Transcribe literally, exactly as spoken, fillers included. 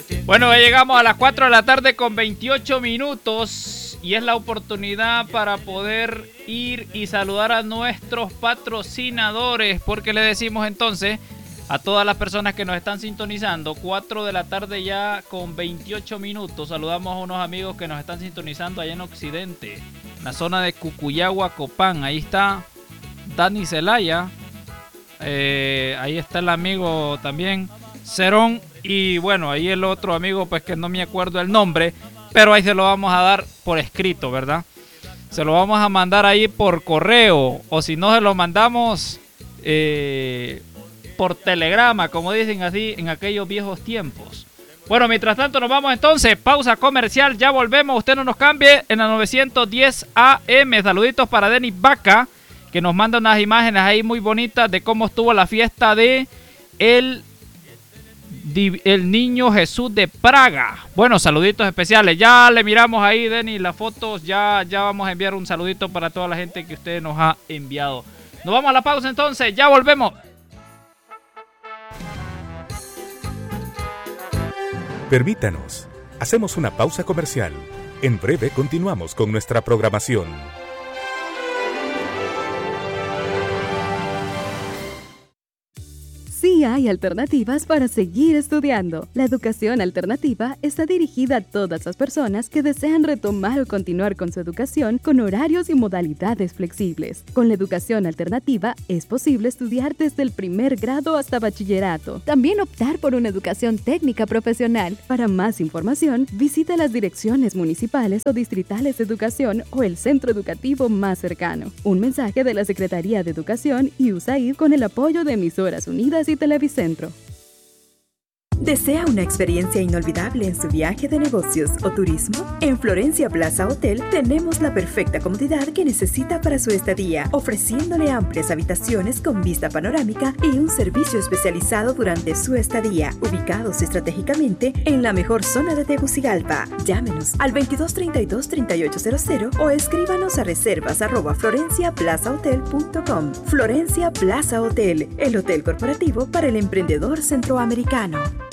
Bueno, ya llegamos a las cuatro de la tarde con veintiocho minutos y es la oportunidad para poder ir y saludar a nuestros patrocinadores, porque le decimos entonces a todas las personas que nos están sintonizando, cuatro de la tarde ya con veintiocho minutos, saludamos a unos amigos que nos están sintonizando allá en Occidente, en la zona de Cucuyagua, Copán. Ahí está Dani Zelaya, eh, ahí está el amigo también Cerón, y bueno, ahí el otro amigo pues que no me acuerdo el nombre, pero ahí se lo vamos a dar por escrito, ¿verdad? Se lo vamos a mandar ahí por correo, o si no se lo mandamos eh, por telegrama, como dicen así en aquellos viejos tiempos. Bueno, mientras tanto nos vamos entonces, pausa comercial, ya volvemos, usted no nos cambie, en la novecientos diez A M. Saluditos para Denis Vaca, que nos manda unas imágenes ahí muy bonitas de cómo estuvo la fiesta de el, el Niño Jesús de Praga. Bueno, saluditos especiales, ya le miramos ahí, Denis, las fotos, ya, ya vamos a enviar un saludito para toda la gente que usted nos ha enviado. Nos vamos a la pausa entonces, ya volvemos. Permítanos, hacemos una pausa comercial. En breve continuamos con nuestra programación. Sí hay alternativas para seguir estudiando. La educación alternativa está dirigida a todas las personas que desean retomar o continuar con su educación con horarios y modalidades flexibles. Con la educación alternativa es posible estudiar desde el primer grado hasta bachillerato. También optar por una educación técnica profesional. Para más información, visita las direcciones municipales o distritales de educación o el centro educativo más cercano. Un mensaje de la Secretaría de Educación y U S A I D con el apoyo de Emisoras Unidas y Televicentro. ¿Desea una experiencia inolvidable en su viaje de negocios o turismo? En Florencia Plaza Hotel tenemos la perfecta comodidad que necesita para su estadía, ofreciéndole amplias habitaciones con vista panorámica y un servicio especializado durante su estadía, ubicados estratégicamente en la mejor zona de Tegucigalpa. Llámenos al veintidós treinta y dos, treinta y ocho cero cero o escríbanos a reservas arroba florencia plaza hotel punto com. Florencia Plaza Hotel, el hotel corporativo para el emprendedor centroamericano.